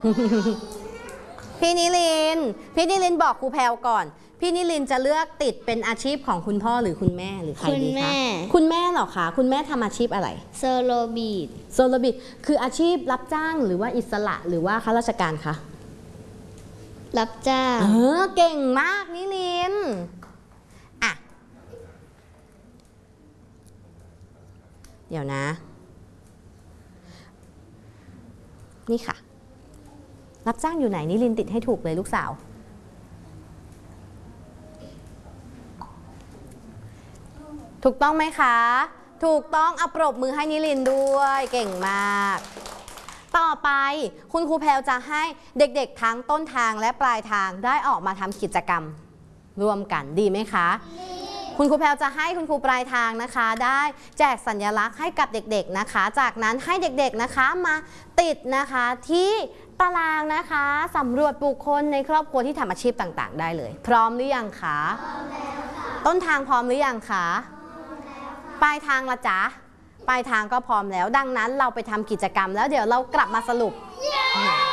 พี่นิลินบอกครูแพลวก่อนพี่นิลินจะเลือกติดเป็นอาชีพของคุณพ่อหรือคุณแม่หรือใครดีคะคุณแม่เหรอคะคุณแม่ทำอาชีพอะไรโซโลบีดคืออาชีพรับจ้างหรือว่าอิสระหรือว่าข้าราชการคะรับจ้างเก่งมากนิลินอ่ะเดี๋ยวนะนี่ค่ะรับจ้างอยู่ไหนนิลินติดให้ถูกเลยลูกสาวถูกต้องไหมคะถูกต้องเอาปรบมือให้นิลินด้วยเก่งมากต่อไปคุณครูแพลวจะให้เด็กๆทั้งต้นทางและปลายทางได้ออกมาทำกิจกรรมร่วมกันดีไหมคะคุณครูแพลวจะให้คุณครูปลายทางนะคะได้แจกสัญลักษณ์ให้กับเด็กๆนะคะจากนั้นให้เด็กๆนะคะมาติดนะคะที่ตารางนะคะสำรวจบุคคลในครอบครัวที่ทำอาชีพต่างๆได้เลยพร้อมหรือยังคะต้นทางพร้อมหรือยังคะปลายทางละจ๊ะปลายทางก็พร้อมแล้วดังนั้นเราไปทำกิจกรรมแล้วเดี๋ยวเรากลับมาสรุป